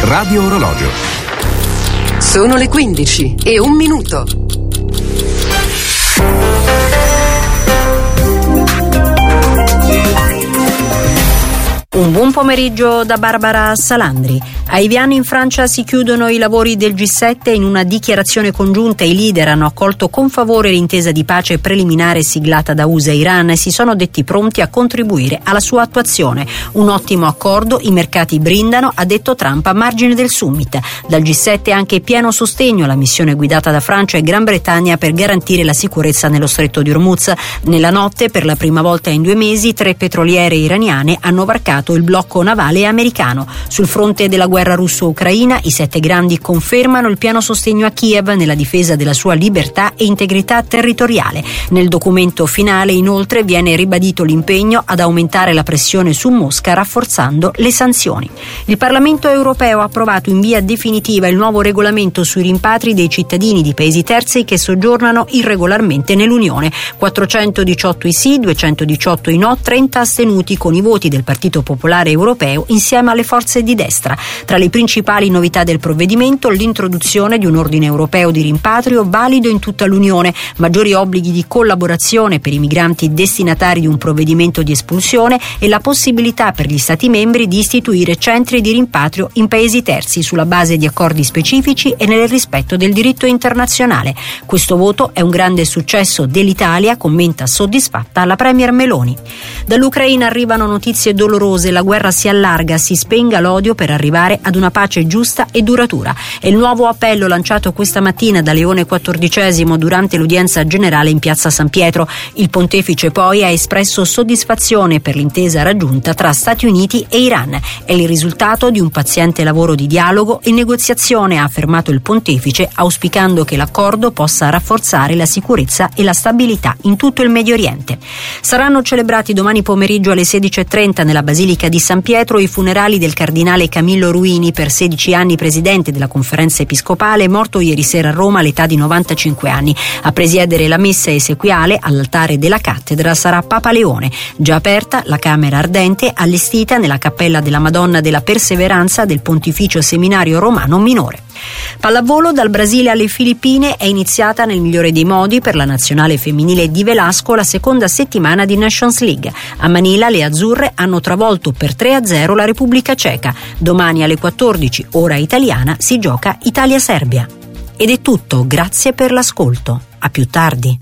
Radio Orologio. Sono le 15:01. Un buon pomeriggio da Barbara Salandri. A Evian in Francia si chiudono i lavori del G7. In una dichiarazione congiunta i leader hanno accolto con favore l'intesa di pace preliminare siglata da USA e Iran e si sono detti pronti a contribuire alla sua attuazione. Un ottimo accordo, i mercati brindano, ha detto Trump a margine del summit. Dal G7 anche pieno sostegno alla missione guidata da Francia e Gran Bretagna per garantire la sicurezza nello stretto di Hormuz. Nella notte, per la prima volta in 2 mesi, 3 petroliere iraniane hanno varcato il blocco navale americano. Sul fronte della guerra russo-ucraina, i 7 grandi confermano il pieno sostegno a Kiev nella difesa della sua libertà e integrità territoriale. Nel documento finale, inoltre, viene ribadito l'impegno ad aumentare la pressione su Mosca rafforzando le sanzioni. Il Parlamento europeo ha approvato in via definitiva il nuovo regolamento sui rimpatri dei cittadini di paesi terzi che soggiornano irregolarmente nell'Unione. 418 i sì, 218 i no, 30 astenuti, con i voti del Partito Popolare Europeo insieme alle forze di destra. Tra le principali novità del provvedimento, l'introduzione di un ordine europeo di rimpatrio valido in tutta l'Unione, maggiori obblighi di collaborazione per i migranti destinatari di un provvedimento di espulsione e la possibilità per gli Stati membri di istituire centri di rimpatrio in paesi terzi sulla base di accordi specifici e nel rispetto del diritto internazionale. Questo voto è un grande successo dell'Italia, commenta soddisfatta la Premier Meloni. Dall'Ucraina arrivano notizie dolorose, la guerra si allarga, si spenga l'odio per arrivare ad una pace giusta e duratura. È il nuovo appello lanciato questa mattina da Leone XIV durante l'udienza generale in piazza San Pietro. Il pontefice poi ha espresso soddisfazione per l'intesa raggiunta tra Stati Uniti e Iran. È il risultato di un paziente lavoro di dialogo e negoziazione, ha affermato il pontefice, auspicando che l'accordo possa rafforzare la sicurezza e la stabilità in tutto il Medio Oriente. Saranno celebrati domani pomeriggio alle 16:30 nella Basilica di San Pietro i funerali del cardinale Camillo Ruini, per 16 anni presidente della Conferenza Episcopale, morto ieri sera a Roma all'età di 95 anni. A presiedere la messa esequiale all'altare della cattedra sarà Papa Leone. Già aperta la camera ardente allestita nella cappella della Madonna della Perseveranza del Pontificio Seminario Romano Minore. Pallavolo, dal Brasile alle Filippine è iniziata nel migliore dei modi per la nazionale femminile di Velasco la seconda settimana di Nations League. A Manila le azzurre hanno travolto per 3-0 la Repubblica Ceca. Domani alle 14, ora italiana, si gioca Italia-Serbia. Ed è tutto, grazie per l'ascolto. A più tardi.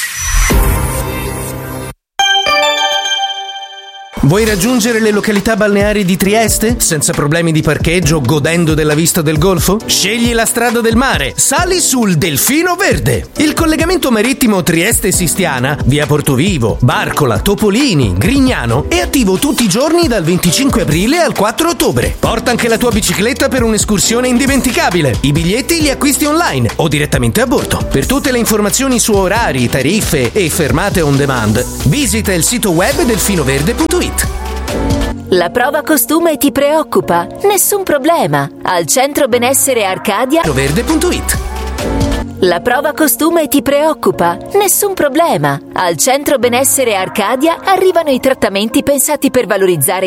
Vuoi raggiungere le località balneari di Trieste senza problemi di parcheggio, godendo della vista del golfo? Scegli la strada del mare, sali sul Delfino Verde. Il collegamento marittimo Trieste-Sistiana, via Portovivo, Barcola, Topolini, Grignano è attivo tutti i giorni dal 25 aprile al 4 ottobre. Porta anche la tua bicicletta per un'escursione indimenticabile. I biglietti li acquisti online o direttamente a bordo. Per tutte le informazioni su orari, tariffe e fermate on demand, visita il sito web delfinoverde.it. La prova costume ti preoccupa? Nessun problema. Al Centro Benessere Arcadia Verde.it. La prova costume ti preoccupa? Nessun problema. Al Centro Benessere Arcadia arrivano i trattamenti pensati per valorizzare